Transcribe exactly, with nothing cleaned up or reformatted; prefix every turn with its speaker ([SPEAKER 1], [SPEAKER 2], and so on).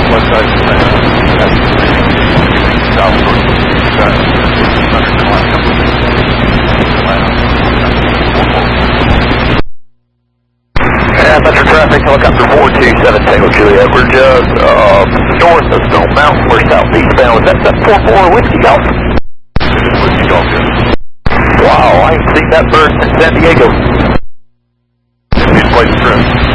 [SPEAKER 1] West side of the south towards the south. Under the line, couple of
[SPEAKER 2] Yeah, Metro Traffic, helicopter four two seven Tango Juliet. We're just uh, north of Stone Mountain. We're southeast bound. Is that seven four four Whiskey Golf?
[SPEAKER 1] Whiskey Golf, yes.
[SPEAKER 2] Wow, I ain't seen that bird since San Diego.
[SPEAKER 1] He's quite stressed.